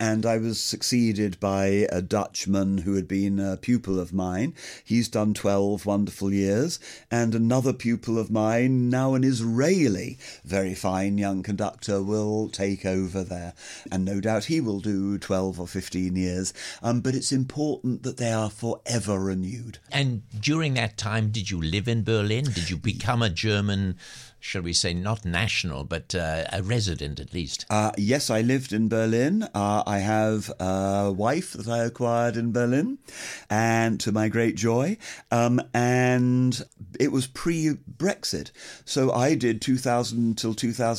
and I was succeeded by a Dutchman who had been a pupil of mine. He's done 12 wonderful years, and another pupil of mine, now an Israeli, very fine young conductor, will take over there, and no doubt he will do 12 or 15 years, but it's important that they are forever renewed. And during that time, did you live in Berlin? Did you become a German, shall we say, not national, but a resident at least? Yes, I lived in Berlin. I have a wife that I acquired in Berlin, and to my great joy, and it was pre-Brexit, so I did 2000 till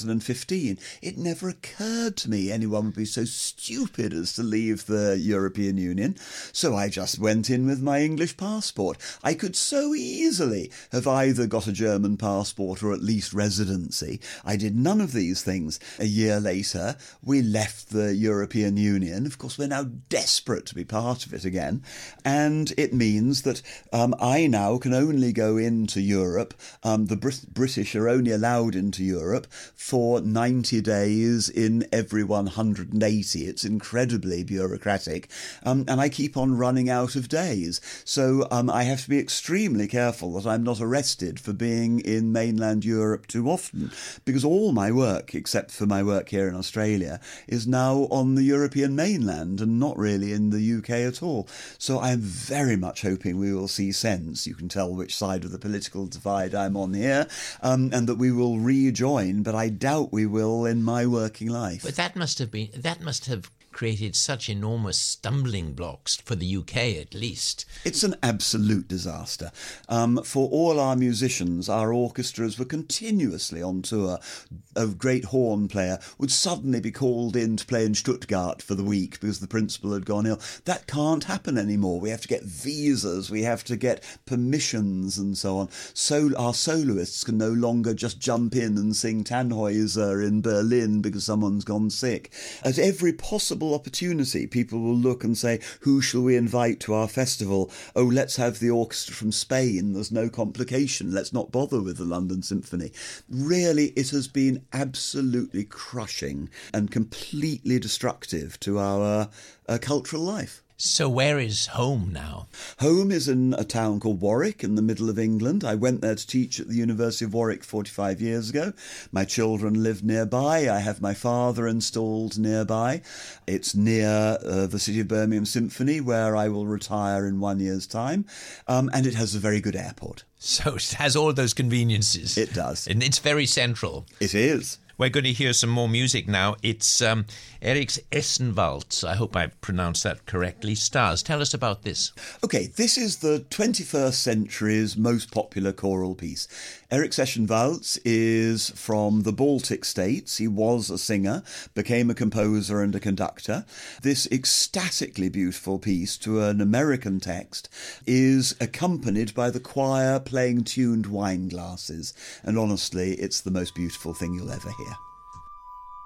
2015. It never occurred to me anyone would be so stupid as to leave the European Union, so I just went in with my English passport. I could so easily have either got a German passport or at least residency. I did none of these things. A year later, we left the European Union. Of course, we're now desperate to be part of it again, and it means that I now can only go into Europe. The British are only allowed into Europe for 90 days in every 180. It's incredibly bureaucratic, and I keep on running out of days. So I have to be extremely careful that I'm not arrested for being in mainland Europe too often, because all my work, except for my work here in Australia, is now on the European mainland and not really in the UK at all. So I'm very much hoping we will see sense. You can tell which side of the political divide I'm on here, and that we will rejoin, but I doubt we will in my working life. But that must have created such enormous stumbling blocks for the UK, at least. It's an absolute disaster. For all our musicians, our orchestras were continuously on tour. A great horn player would suddenly be called in to play in Stuttgart for the week because the principal had gone ill. That can't happen anymore. We have to get visas, we have to get permissions and so on. So our soloists can no longer just jump in and sing Tannhäuser in Berlin because someone's gone sick. At every possible opportunity, people will look and say, who shall we invite to our festival? Oh, let's have the orchestra from Spain. There's no complication. Let's not bother with the London Symphony. Really, it has been absolutely crushing and completely destructive to our cultural life. So where is home now? Home is in a town called Warwick in the middle of England. I went there to teach at the University of Warwick 45 years ago. My children live nearby. I have my father installed nearby. It's near the City of Birmingham Symphony, where I will retire in 1 year's time. And it has a very good airport. So it has all those conveniences. It does. And it's very central. It is. We're going to hear some more music now. It's Erich Essenwaldt, I hope I pronounced that correctly, Stars. Tell us about this. Okay, this is the 21st century's most popular choral piece. Erich Essenwaldt is from the Baltic states. He was a singer, became a composer and a conductor. This ecstatically beautiful piece to an American text is accompanied by the choir playing tuned wine glasses. And honestly, it's the most beautiful thing you'll ever hear.